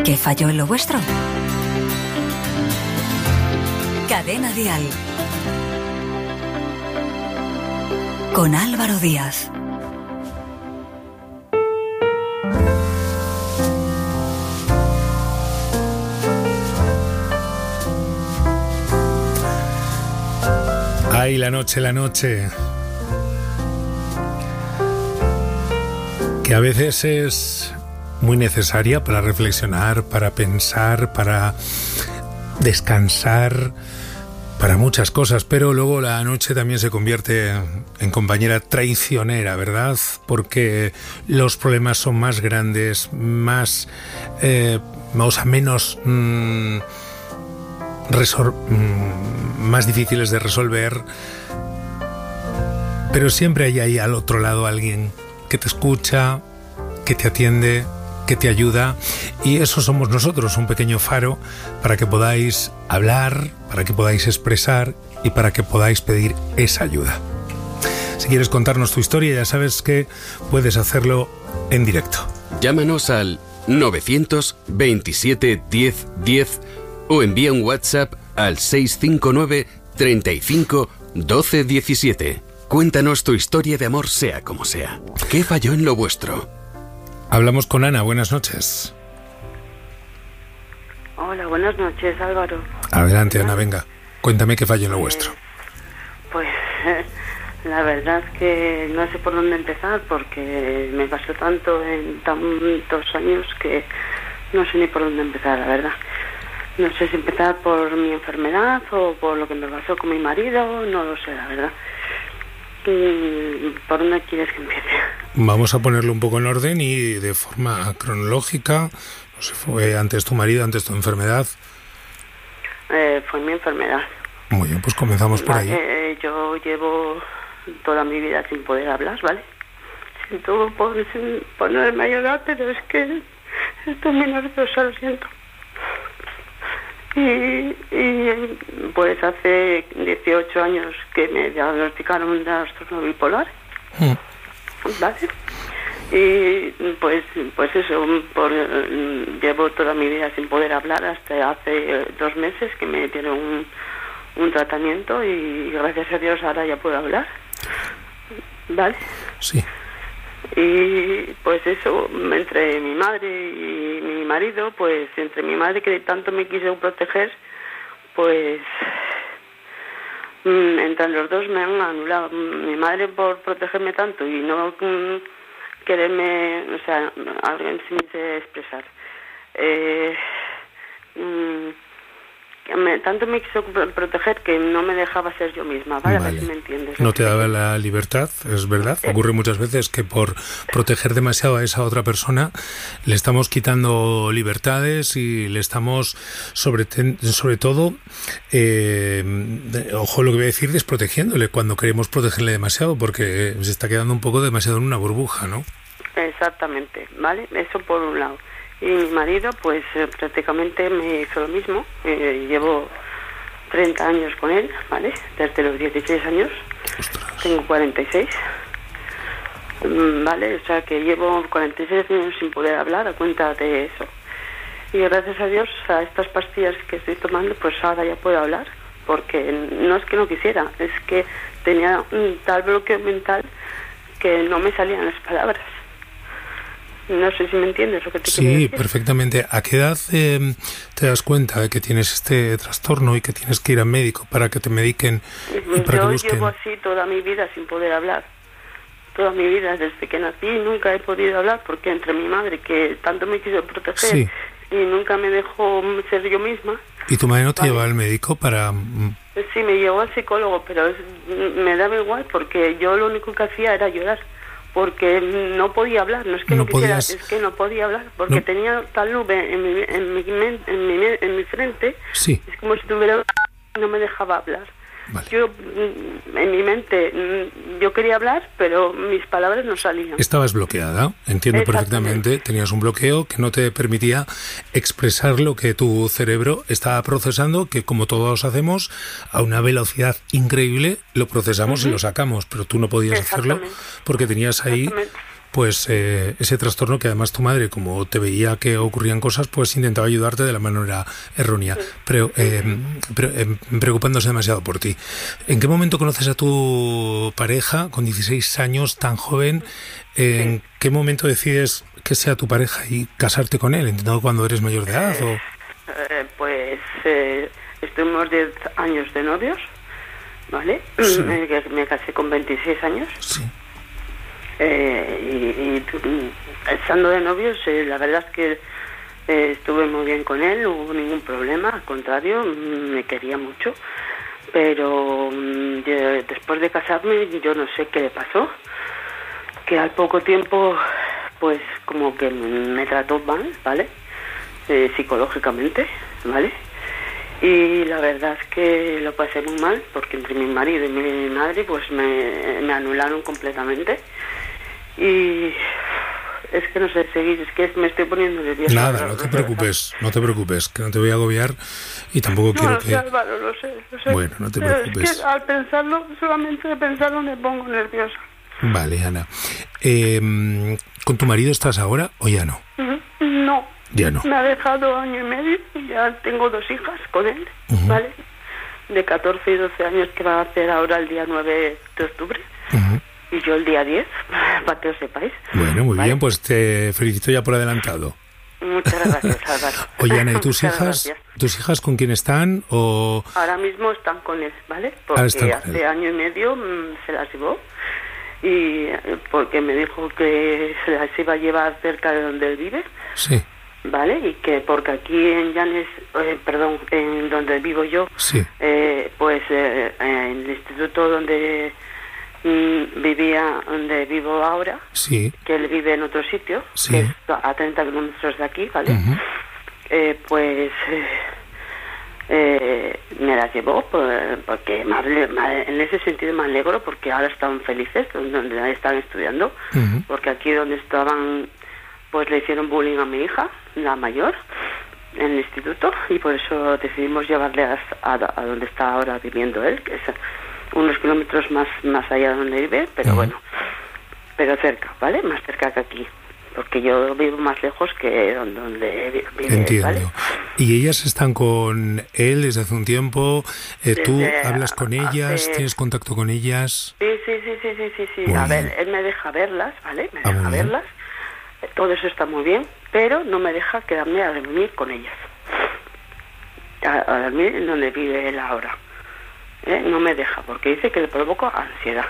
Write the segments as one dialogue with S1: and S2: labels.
S1: ¿Qué falló en lo vuestro? Cadena Dial. Con Álvaro Díaz.
S2: Ay, la noche, que a veces es muy necesaria para reflexionar, para pensar, para descansar, para muchas cosas, pero luego la noche también se convierte en compañera traicionera, ¿verdad? Porque los problemas son más grandes, menos más difíciles de resolver, pero siempre hay ahí al otro lado alguien que te escucha, que te atiende, que te ayuda, y eso somos nosotros, un pequeño faro para que podáis hablar, para que podáis expresar y para que podáis pedir esa ayuda. Si quieres contarnos tu historia, ya sabes que puedes hacerlo en directo.
S3: Llámanos al 927 10 10 o envía un WhatsApp al 659 35 12 17. Cuéntanos tu historia de amor, sea como sea. ¿Qué falló en lo vuestro?
S2: Hablamos con Ana. Buenas noches.
S4: Hola, buenas noches, Álvaro.
S2: Adelante, Ana, venga. Cuéntame qué falló en lo vuestro.
S4: Pues la verdad es que no sé por dónde empezar, porque me pasó tanto en tantos años que no sé ni por dónde empezar, la verdad. No sé si empezar por mi enfermedad o por lo que me pasó con mi marido, no lo sé, la verdad. ¿Por dónde quieres que empiece?
S2: Vamos a ponerlo un poco en orden y de forma cronológica. No sé, ¿fue antes tu marido, antes tu enfermedad?
S4: Fue mi enfermedad.
S2: Muy bien, pues comenzamos por ahí.
S4: Yo llevo toda mi vida sin poder hablar, ¿vale? Siento ponerme a llorar, pero es que estoy muy nerviosa, lo siento. Y pues hace 18 años que me diagnosticaron un trastorno bipolar, ¿vale? Y pues eso, llevo toda mi vida sin poder hablar hasta hace 2 meses que me dieron un tratamiento y gracias a Dios ahora ya puedo hablar, ¿vale?
S2: Sí.
S4: Y pues eso, entre mi madre y mi marido, pues entre mi madre que tanto me quiso proteger, pues entre los dos me han anulado. Mi madre por protegerme tanto y no quererme, o sea, alguien sin sé expresar. Tanto me quiso proteger que no me dejaba ser yo misma, ¿vale? A ver si me entiendes.
S2: No te daba la libertad, es verdad. Ocurre muchas veces que por proteger demasiado a esa otra persona le estamos quitando libertades y le estamos, sobre todo, ojo lo que voy a decir, desprotegiéndole cuando queremos protegerle demasiado, porque se está quedando un poco demasiado en una burbuja, ¿no?
S4: Exactamente, ¿vale? Eso por un lado. Y mi marido, pues prácticamente me hizo lo mismo. Llevo 30 años con él, ¿vale? Desde los 16 años.
S2: Ostras.
S4: Tengo 46. ¿Vale? O sea que llevo 46 años sin poder hablar a cuenta de eso. Y gracias a Dios, a estas pastillas que estoy tomando, pues ahora ya puedo hablar. Porque no es que no quisiera, es que tenía un tal bloqueo mental que no me salían las palabras. No sé si me entiendes lo que te quiero decir.
S2: Sí, perfectamente. ¿A qué edad te das cuenta de que tienes este trastorno y que tienes que ir al médico para que te mediquen y para que busquen?
S4: Yo llevo así toda mi vida sin poder hablar. Toda mi vida, desde que nací, nunca he podido hablar porque entre mi madre, que tanto me quiso proteger,
S2: sí,
S4: y nunca me dejó ser yo misma.
S2: ¿Y tu madre no te llevaba al médico para...?
S4: Sí, me llevó al psicólogo, pero me daba igual porque yo lo único que hacía era llorar. Porque no podía hablar, no es que no quisiera, es que no podía hablar, porque tenía tal nube en mi frente,
S2: sí,
S4: es como si tuviera, no me dejaba hablar.
S2: Vale.
S4: Yo, en mi mente, yo quería hablar, pero mis palabras no salían.
S2: Estabas bloqueada, entiendo perfectamente. Tenías un bloqueo que no te permitía expresar lo que tu cerebro estaba procesando, que como todos hacemos, a una velocidad increíble, lo procesamos y lo sacamos, pero tú no podías hacerlo porque tenías ahí pues ese trastorno que además tu madre, como te veía que ocurrían cosas, pues intentaba ayudarte de la manera errónea, pero preocupándose demasiado por ti. ¿En qué momento conoces a tu pareja con 16 años, tan joven? ¿En qué momento decides que sea tu pareja y casarte con él? ¿Entiendo cuando eres mayor de edad?
S4: Pues estuvimos 10 años de novios, ¿vale? Sí. Me casé con 26 años.
S2: Sí.
S4: Y estando de novios, la verdad es que estuve muy bien con él, no hubo ningún problema, al contrario, me quería mucho. Pero después de casarme, yo no sé qué le pasó, que al poco tiempo, pues como que me trató mal, ¿vale? Psicológicamente, ¿vale? Y la verdad es que lo pasé muy mal, porque entre mi marido y mi madre, pues me anularon completamente. Y es que no sé seguir, es que me estoy poniendo nerviosa.
S2: Nada, no te preocupes, que no te voy a agobiar y tampoco quiero que...
S4: Álvaro, lo sé.
S2: Bueno, no te preocupes.
S4: Es que al pensarlo, solamente de pensarlo me pongo nerviosa.
S2: Vale, Ana. ¿Con tu marido estás ahora o ya no?
S4: No.
S2: Ya no.
S4: Me ha dejado 1 año y medio y ya tengo 2 hijas con él, ¿vale? De 14 y 12 años que van a hacer ahora el día 9 de octubre. Y yo el día 10, para que lo sepáis.
S2: Bueno, muy bien, pues te felicito ya por adelantado.
S4: Muchas gracias, Álvaro.
S2: Oye, Ana, ¿y tus hijas con quién están? O...
S4: Ahora mismo están con él, ¿vale? Porque hace 1 año y medio se las llevó. Y porque me dijo que se las iba a llevar cerca de donde él vive.
S2: Sí.
S4: ¿Vale? Y que porque aquí en Llanes, en donde vivo yo,
S2: sí.
S4: Pues en el instituto donde vivía, donde vivo ahora,
S2: sí.
S4: Que él vive en otro sitio,
S2: sí.
S4: Que es a 30 kilómetros de aquí, ¿vale? Pues me las llevó porque en ese sentido me alegro porque ahora están felices donde están estudiando, porque aquí donde estaban pues le hicieron bullying a mi hija, la mayor, en el instituto, y por eso decidimos llevarle a donde está ahora viviendo él, que es unos kilómetros más allá de donde vive, pero bueno, pero cerca, ¿vale? Más cerca que aquí, porque yo vivo más lejos que donde vive.
S2: Entiendo.
S4: ¿Vale?
S2: ¿Y ellas están con él desde hace un tiempo? ¿Tú hablas con ellas? ¿Tienes contacto con ellas?
S4: Sí. A ver, él me deja verlas, ¿vale? Me deja verlas. Todo eso está muy bien, pero no me deja quedarme a dormir con ellas. A dormir en donde vive él ahora. No me deja, porque dice que le provoco ansiedad.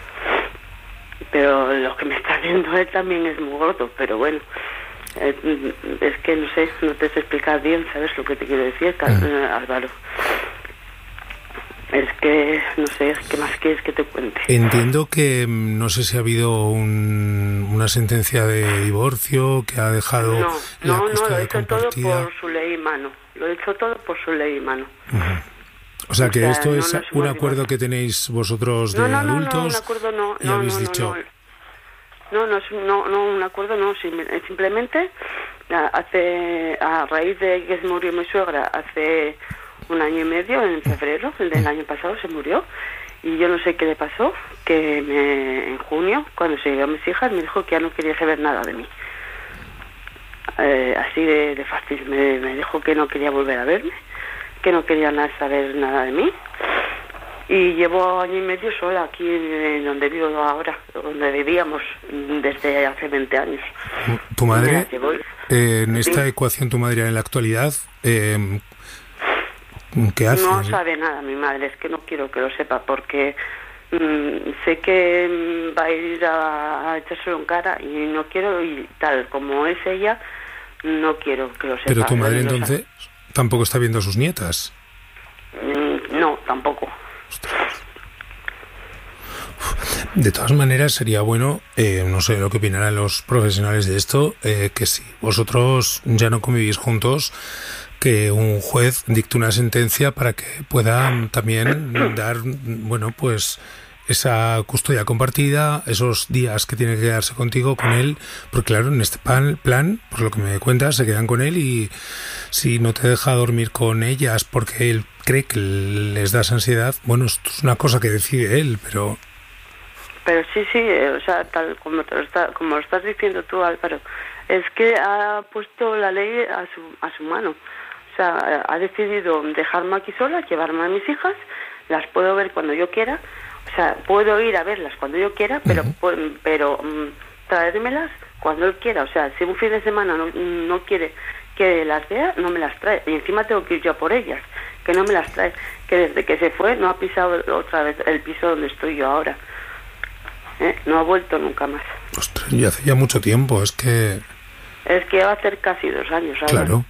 S4: Pero lo que me está viendo él también es muy gordo, pero bueno, es que no sé, no te sé explicar bien, ¿sabes lo que te quiero decir, Álvaro? Es que, no sé, ¿qué más quieres que te cuente?
S2: Entiendo que no sé si ha habido una sentencia de divorcio que ha dejado la custodia compartida.
S4: No, lo he hecho todo por su ley y mano. Lo he hecho todo por su ley y mano.
S2: O sea, que esto es un acuerdo que tenéis vosotros de adultos.
S4: No, un acuerdo no.
S2: Y habéis dicho...
S4: No, un acuerdo no. Simplemente, a raíz de que se murió mi suegra hace 1 año y medio, en febrero, el del año pasado, se murió. Y yo no sé qué le pasó, que en junio, cuando se llevó a mis hijas, me dijo que ya no quería saber nada de mí. Así de fácil. Me dijo que no quería volver a verme, que no quería saber nada de mí. Y llevo 1 año y medio sola aquí en donde vivo ahora, donde vivíamos desde hace 20 años.
S2: ¿Tu madre, en esta ecuación, tu madre en la actualidad, qué hace?
S4: No sabe nada mi madre, es que no quiero que lo sepa, porque sé que va a ir a echárselo en cara y no quiero, y tal como es ella, no quiero que lo sepa.
S2: Pero tu madre entonces tampoco está viendo a sus nietas.
S4: No, tampoco.
S2: De todas maneras sería bueno, no sé lo que opinarán los profesionales de esto, que si vosotros ya no convivís juntos, que un juez dicte una sentencia para que pueda también dar, bueno, pues esa custodia compartida, esos días que tiene que quedarse contigo, con él, porque claro, en este plan, por lo que me cuentas, se quedan con él y si no te deja dormir con ellas porque él cree que les das ansiedad, bueno, esto es una cosa que decide él, pero...
S4: Pero sí, o sea, tal como como lo estás diciendo tú, Álvaro, es que ha puesto la ley a su mano. O sea, ha decidido dejarme aquí sola, llevarme a mis hijas, las puedo ver cuando yo quiera, o sea, puedo ir a verlas cuando yo quiera, pero traérmelas cuando él quiera. O sea, si un fin de semana no quiere que las vea, no me las trae. Y encima tengo que ir yo por ellas, que no me las trae. Que desde que se fue no ha pisado otra vez el piso donde estoy yo ahora. No ha vuelto nunca más.
S2: Ostras, y hace ya mucho tiempo, es que
S4: va a hacer casi 2 años ahora.
S2: Claro.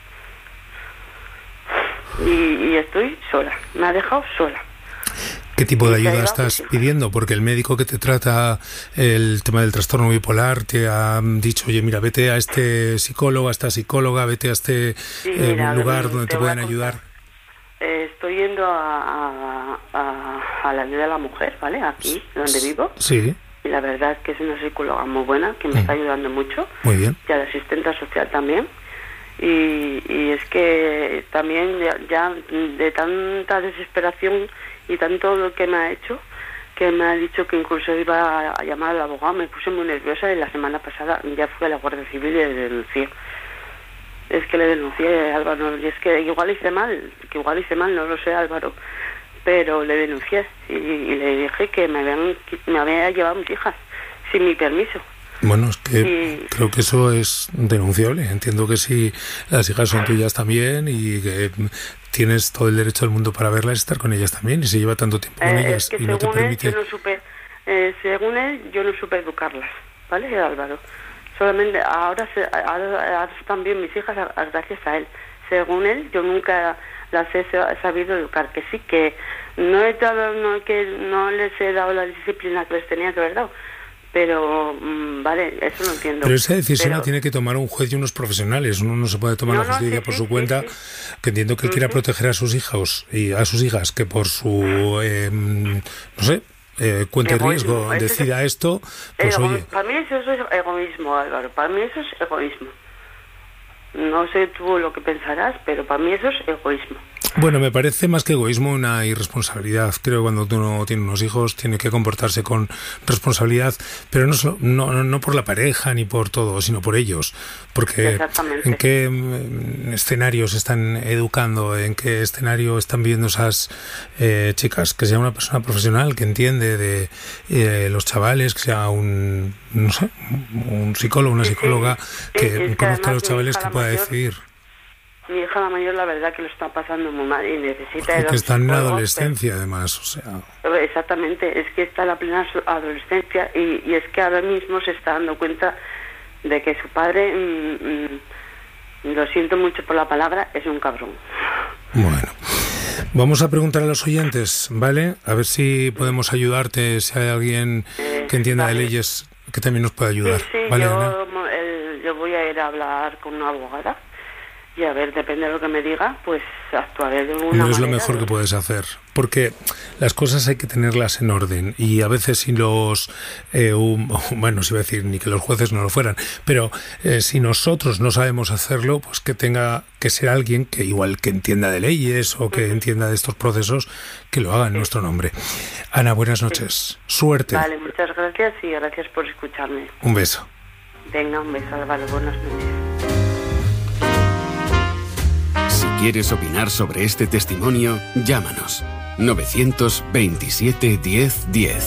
S4: Y estoy sola, me ha dejado sola.
S2: ¿Qué tipo de ayuda estás pidiendo? Porque el médico que te trata el tema del trastorno bipolar te ha dicho, oye, mira, vete a este psicólogo, a esta psicóloga, vete a este lugar donde te puedan ayudar.
S4: Estoy yendo a la ayuda de la mujer, ¿vale? Aquí, donde vivo.
S2: Sí.
S4: Y la verdad es que es una psicóloga muy buena, que me está ayudando mucho.
S2: Muy bien.
S4: Y a la asistente social también. Y es que también ya de tanta desesperación y tanto lo que me ha hecho, que me ha dicho que incluso iba a llamar al abogado, me puse muy nerviosa y la semana pasada ya fui a la Guardia Civil y le denuncié. Es que le denuncié, Álvaro, y es que igual hice mal, no lo sé, Álvaro, pero le denuncié y le dije que me había llevado mis hijas sin mi permiso.
S2: Bueno, es que creo que eso es denunciable. Entiendo que si las hijas son tuyas también y que tienes todo el derecho del mundo para verlas y estar con ellas también, y se lleva tanto tiempo con ellas y no te permite...
S4: según él, yo no supe educarlas, ¿vale, Álvaro? Solamente ahora están bien mis hijas gracias a él. Según él, yo nunca las he sabido educar, que sí, que no les he dado la disciplina que les tenía que haber dado. Pero, vale, eso lo entiendo.
S2: Pero esa decisión la tiene que tomar un juez y unos profesionales. Uno no se puede tomar la justicia por su cuenta. Que entiendo que él quiera proteger a sus hijos y a sus hijas, que por su, cuenta y riesgo decida esto, pues oye...
S4: Para mí eso es egoísmo, Álvaro. Para mí eso es egoísmo. No sé tú lo que pensarás, pero para mí eso es egoísmo.
S2: Bueno, me parece más que egoísmo una irresponsabilidad. Creo que cuando uno tiene unos hijos tiene que comportarse con responsabilidad, pero no por la pareja ni por todo, sino por ellos. Porque ¿en qué escenarios están educando? ¿En qué escenario están viviendo esas chicas? Que sea una persona profesional que entiende de los chavales, que sea un psicólogo, una psicóloga que conozca a los chavales, que pueda decidir.
S4: Mi hija la mayor, la verdad que lo está pasando muy mal y necesita...
S2: Que está en la adolescencia, además, o sea...
S4: Exactamente, es que está en la plena adolescencia y es que ahora mismo se está dando cuenta de que su padre, lo siento mucho por la palabra, es un cabrón.
S2: Bueno, vamos a preguntar a los oyentes, ¿vale? A ver si podemos ayudarte, si hay alguien que entienda de leyes que también nos pueda ayudar.
S4: Sí,
S2: ¿vale,
S4: yo voy a ir a hablar con una abogada. Y a ver, depende de lo que me diga, pues actuaré de una manera.
S2: No es lo mejor que puedes hacer, porque las cosas hay que tenerlas en orden, y a veces si los, si iba a decir ni que los jueces no lo fueran, pero si nosotros no sabemos hacerlo, pues que tenga que ser alguien que igual que entienda de leyes o que entienda de estos procesos, que lo haga en nuestro nombre. Ana, buenas noches. Suerte.
S4: Vale, muchas gracias y gracias por escucharme.
S2: Un beso.
S4: Venga, un beso, Álvaro. Buenas noches.
S3: Si quieres opinar sobre este testimonio, llámanos 927 10 10.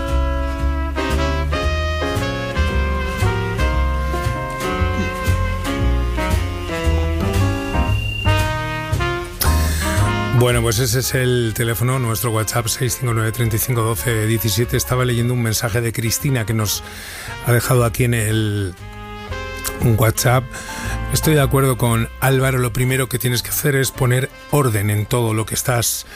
S2: Bueno, pues ese es el teléfono, nuestro WhatsApp 659 35 12 17. Estaba leyendo un mensaje de Cristina que nos ha dejado aquí en el WhatsApp. Estoy de acuerdo con Álvaro. Lo primero que tienes que hacer es poner orden en todo lo que estás